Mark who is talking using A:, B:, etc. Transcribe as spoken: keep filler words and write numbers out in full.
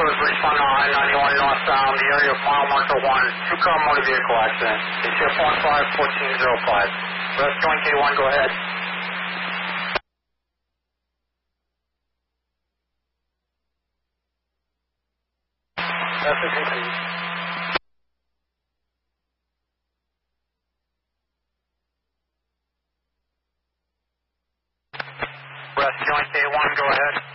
A: first, respond to I ninety-one northbound, the area of mile marker one, two-car motor vehicle accident. It's F one five fourteen oh five. West Joint K one, go ahead. Message received. West Joint K one, go ahead.